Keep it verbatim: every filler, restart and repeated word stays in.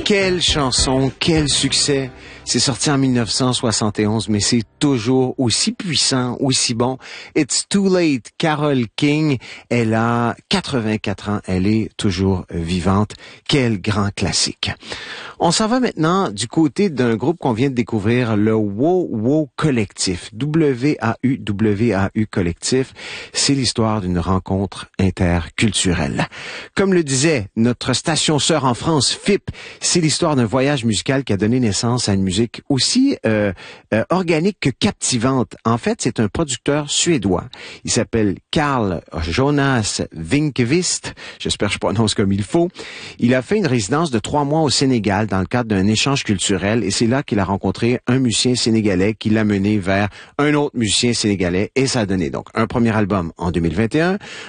Quelle chanson, quel succès. C'est sorti en mille neuf cent soixante et onze, mais c'est toujours aussi puissant, aussi bon. It's Too Late, Carole King. Elle a quatre-vingt-quatre ans. Elle est toujours vivante. Quel grand classique. On s'en va maintenant du côté d'un groupe qu'on vient de découvrir, le Wow Wow Collectif. W A U W A U Collectif. C'est l'histoire d'une rencontre interculturelle. Comme le disait notre station sœur en France, F I P, c'est l'histoire d'un voyage musical qui a donné naissance à une musique aussi euh, euh, organique que captivante. En fait, c'est un producteur suédois. Il s'appelle Carl Jonas Winkvist. J'espère que je prononce comme il faut. Il a fait une résidence de trois mois au Sénégal dans le cadre d'un échange culturel et c'est là qu'il a rencontré un musicien sénégalais qui l'a mené vers un autre musicien sénégalais et ça a donné donc un premier album en deux mille vingt et un,